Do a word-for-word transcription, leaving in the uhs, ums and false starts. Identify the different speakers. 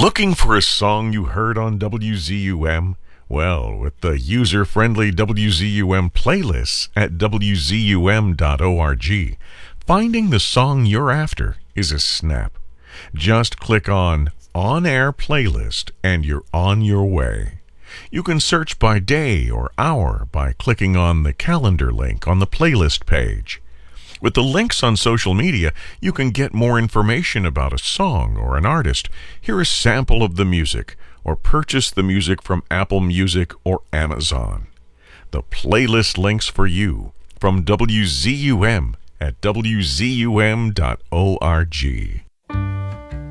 Speaker 1: Looking for a song you heard on W Z U M? Well, with the user-friendly W Z U M playlists at W Z U M dot org, finding the song you're after is a snap. Just click on On Air Playlist and you're on your way. You can search by day or hour by clicking on the calendar link on the playlist page. With the links on social media, you can get more information about a song or an artist, hear a sample of the music, or purchase the music from Apple Music or Amazon. The playlist links for you from W Z U M at W Z U M dot org.